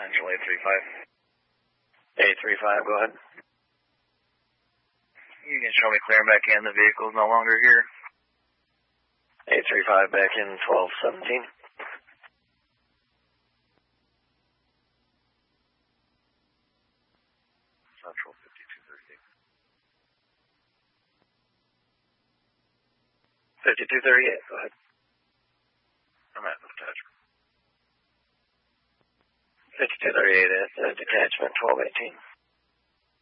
Central 835. 835, go ahead. You can show me clearing back in. The vehicle's no longer here. 835 back in 1217. Central 5238. 5238, go ahead. I'm at the detachment. 5238 at detachment 1218.